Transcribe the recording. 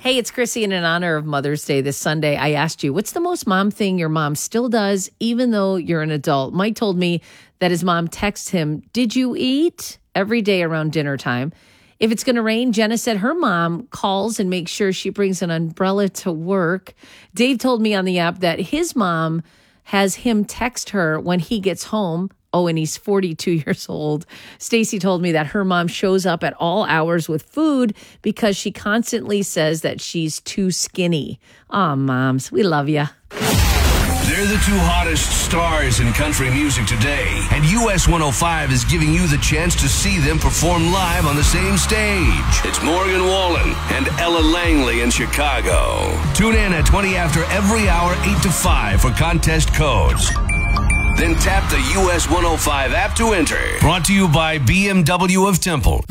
Hey, it's Chrissy, and in honor of Mother's Day this Sunday, I asked you, what's the most mom thing your mom still does, even though you're an adult? Mike told me that his mom texts him, "Did you eat?" every day around dinner time. If it's going to rain, Jenna said her mom calls and makes sure she brings an umbrella to work. Dave told me on the app that his mom has him text her when he gets home. Oh, and he's 42 years old. Stacy told me that her mom shows up at all hours with food because she constantly says that she's too skinny. Aw, moms, we love you. They're the two hottest stars in country music today, and US 105 is giving you the chance to see them perform live on the same stage. It's Morgan Wallen and Ella Langley in Chicago. Tune in at 20 after every hour, 8 to 5 for contest codes. Then tap the US 105 app to enter. Brought to you by BMW of Temple.